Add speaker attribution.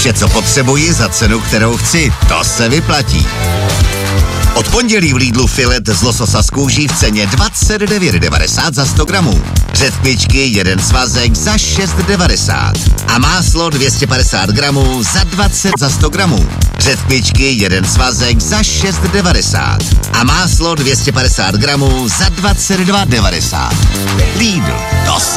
Speaker 1: Vše, co potřebuji za cenu, kterou chci, to se vyplatí. Od pondělí v Lidlu filet z lososa z kůží v ceně 29,90 za 100 gramů. Řetkvičky, jeden svazek za 6,90. A máslo 250 gramů za 20 za 100 gramů. Řetkvičky, jeden svazek za 6,90. A máslo 250 gramů za 22,90. Lidl, to se